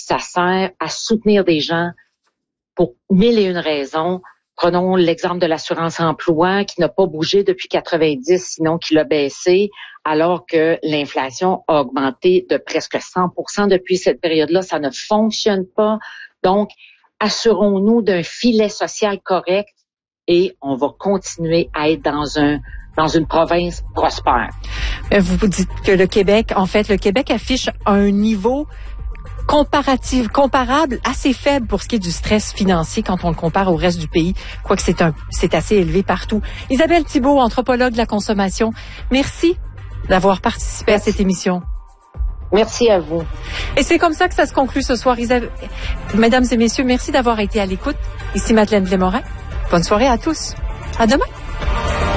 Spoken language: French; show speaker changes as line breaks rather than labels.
ça sert à soutenir des gens pour 1001 raisons. Prenons l'exemple de l'assurance-emploi qui n'a pas bougé depuis 90, sinon qui l'a baissé, alors que l'inflation a augmenté de presque 100% depuis cette période-là. Ça ne fonctionne pas. Donc, assurons-nous d'un filet social correct et on va continuer à être dans une province prospère.
Vous dites que le Québec affiche un niveau comparable, assez faible pour ce qui est du stress financier quand on le compare au reste du pays, quoique c'est assez élevé partout. Isabelle Thibault, anthropologue de la consommation, merci d'avoir participé à cette émission.
Merci à vous.
Et c'est comme ça que ça se conclut ce soir. Mesdames et messieurs, merci d'avoir été à l'écoute. Ici Madeleine Blais-Morin. Bonne soirée à tous. À demain.